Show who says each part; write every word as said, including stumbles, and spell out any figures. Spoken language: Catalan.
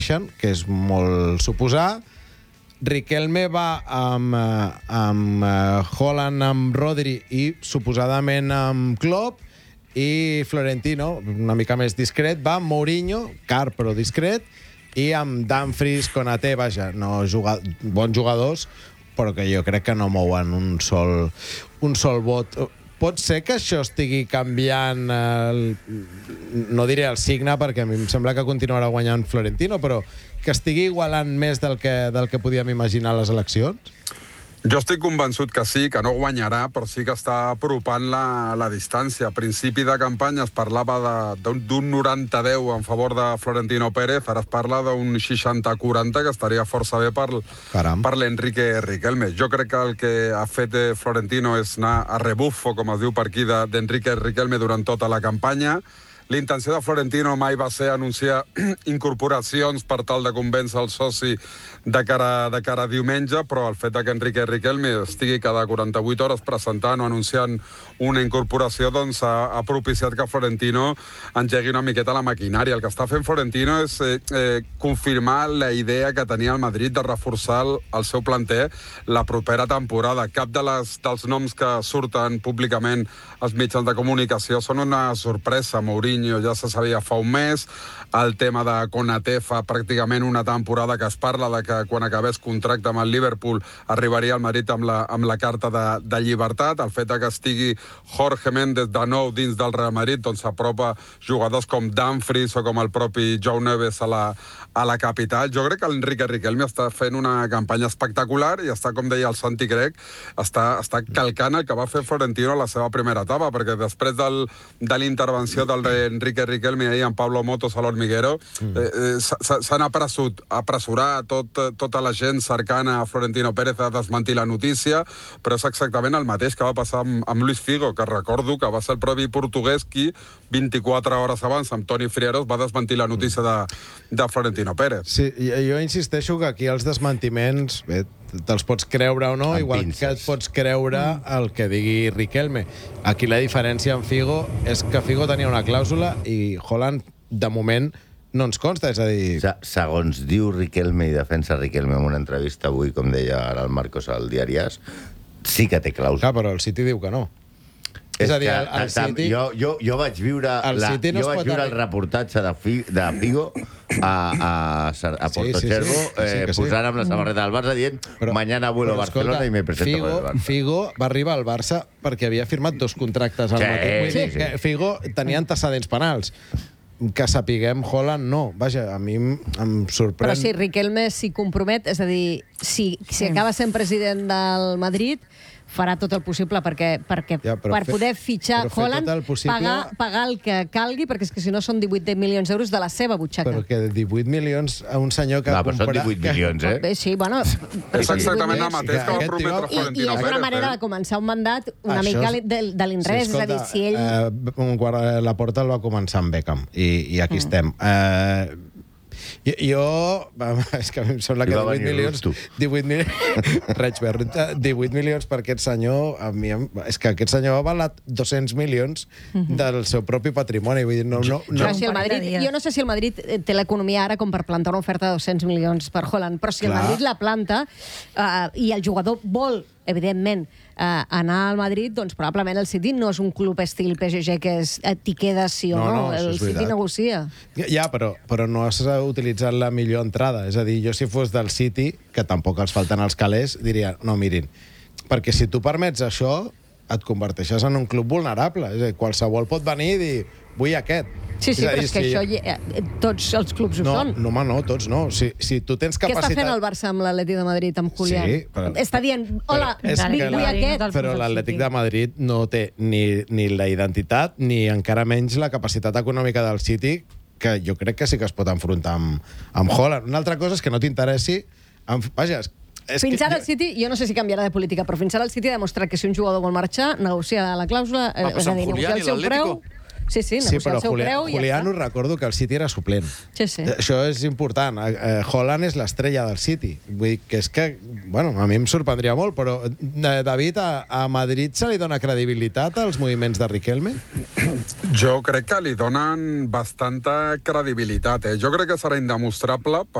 Speaker 1: que és molt suposar. Riquelme va amb, amb Haaland, amb Rodri i suposadament amb Klopp, i Florentino, una mica més discret, va amb Mourinho, car però discret, i amb Dumfries, Konaté, vaja, no jugad bons jugadors, però que jo crec que no mouen un sol, un sol vot. Pot ser que això estigui canviant, el, no diré el signe, perquè a mi em sembla que continuarà guanyant Florentino, però que estigui igualant més del que, del que podíem imaginar a les eleccions?
Speaker 2: Jo estic convençut que sí, que no guanyarà, però sí que està apropant la, la distància. A principi de campanya es parlava d'un noranta deu en favor de Florentino Pérez, ara es parla d'un seixanta quaranta, que estaria força bé per, per l'Enrique Riquelme. Jo crec que el que ha fet Florentino és anar a rebufo, com es diu per aquí, d'Enrique Riquelme durant tota la campanya. L'intenció de Florentino mai va ser anunciar incorporacions per tal de convèncer el soci de cara, de cara a diumenge, però el fet que Enrique Riquelme estigui cada quaranta-vuit hores presentant o anunciant una incorporació, doncs ha, ha propiciat que Florentino engegui una miqueta la maquinària. El que està fent Florentino és eh, eh, confirmar la idea que tenia el Madrid de reforçar el, el seu planter la propera temporada. Cap de les, dels noms que surten públicament als mitjans de comunicació són una sorpresa. Mourinho ja se sabia fa un mes, el tema de Konaté fa pràcticament una temporada que es parla de que quan acabés contracte amb el Liverpool arribaria al Madrid amb la, amb la carta de, de llibertat. El fet que estigui Jorge Méndez de nou dins del Real Madrid doncs s'apropa jugadors com Dumfries o com el propi Joe Neves a la, a la capital. Jo crec que l'Enrique Riquelme està fent una campanya espectacular i està, com deia el Santi Crec, està, està calcant el que va fer Florentino a la seva primera etapa, perquè després del, de la intervenció del Enrique Riquelme ahir amb Pablo Motos a l'Hormiguero, eh, eh, s'han apressurat tot, tota la gent cercant a Florentino Pérez a desmentir la notícia, però és exactament el mateix que va passar amb, amb Luis Figo, que recordo que va ser el propi portuguès qui vint-i-quatre hores abans amb Toni Frieros va desmentir la notícia de, de Florentino Pérez.
Speaker 1: Sí, jo insisteixo que aquí els desmentiments, bé, te'ls pots creure o no, igual que et pots creure el que digui Riquelme. Aquí la diferència amb Figo és que Figo tenia una clàusula i Haaland, de moment, no ens consta, és a dir...
Speaker 3: Segons diu Riquelme i defensa Riquelme en una entrevista avui, com deia ara el Marcos al diari As, sí que té clàusula.
Speaker 1: Clar, però el City diu que no. És, és a dir, el, el City...
Speaker 3: Jo, jo, jo vaig viure, el, la, no jo vaig viure el reportatge de, Fi, de Figo a, a, a Portocervo, sí, sí, sí, sí, eh, sí. posant amb la samarreta del Barça dient però, mañana vuelo a Barcelona escolta, i me presento
Speaker 1: Figo,
Speaker 3: al Barça.
Speaker 1: Figo va arribar al Barça perquè havia firmat dos contractes al
Speaker 3: sí,
Speaker 1: mateix.
Speaker 3: Sí, sí.
Speaker 1: Figo tenia antecedents penals. Que sapiguem, Haaland no. Vaja, a mi em sorprèn...
Speaker 4: Però si Riquelme s'hi compromet, és a dir, si, si acaba sent president del Madrid, farà tot el possible perquè, perquè ja, per fer, poder fitxar Haaland, possible... pagar, pagar el que calgui, perquè és que si no són divuit milions d'euros de la seva butxaca.
Speaker 1: Però que divuit milions a un senyor que...
Speaker 3: No, però són divuit milions, eh?
Speaker 4: Bé, sí, bueno...
Speaker 2: És exactament el mateix que va prometre Florentino Pérez.
Speaker 4: I és una manera de començar un mandat una
Speaker 1: Això
Speaker 4: mica de, de l'inrevés, sí, és a dir, si ell...
Speaker 1: Eh, la Porta el va començar amb Beckham, i, i aquí mm. estem. Eh... Jo, jo, és que a mi em sembla que divuit milions... divuit milions... divuit milions per aquest senyor, a mi, és que aquest senyor ha valat dos-cents milions del seu propi patrimoni. Vull dir, no, no, no.
Speaker 4: Si el Madrid, jo no sé si el Madrid té l'economia ara com per plantar una oferta de dos-cents milions per Haaland, però si el Madrid la planta uh, i el jugador vol, evidentment, uh, anar al Madrid, doncs probablement el City no és un club estil P S G que és t'hi quedes sí o no, no, no. El City negocia.
Speaker 1: Ja, però, però no has utilitzat la millor entrada. És a dir, jo si fos del City, que tampoc els falten els calés, diria, no, mirin, perquè si tu permets això, et converteixes en un club vulnerable. És a dir, qualsevol pot venir i dir, vull aquest.
Speaker 4: Sí, sí, és però és que si... això eh, tots els clubs ho
Speaker 1: no,
Speaker 4: són.
Speaker 1: No, home, no, tots no. Si, si tu tens capacitat...
Speaker 4: Què està fent el Barça amb l'Atlètic de Madrid, amb Julián?
Speaker 1: Sí, però...
Speaker 4: Està dient, hola,
Speaker 1: vull
Speaker 4: la... aquest.
Speaker 1: Però l'Atlètic de Madrid no té ni, ni la identitat ni encara menys la capacitat econòmica del City, que jo crec que sí que es pot enfrontar amb, amb Haaland. Una altra cosa és que no t'interessi... Amb... Vaja, és
Speaker 4: fins
Speaker 1: que...
Speaker 4: ara el City, jo no sé si canviarà de política, però fins ara el City ha demostrat que si un jugador vol marxar, negocia la clàusula, eh, és a dir, negocia el seu preu... Sí, sí,
Speaker 1: sí, però
Speaker 4: el seu
Speaker 1: Julián,
Speaker 4: preu i
Speaker 1: Julián
Speaker 4: ja
Speaker 1: us recordo que el City era suplent.
Speaker 4: Sí, sí.
Speaker 1: Això és important. Eh, Haaland és l'estrella del City. Vull dir que és que, bueno, a mi em sorprendria molt, però, David, a, a Madrid se li dona credibilitat als moviments de Riquelme?
Speaker 2: Jo crec que li donen bastanta credibilitat. Eh? Jo crec que serà indemostrable,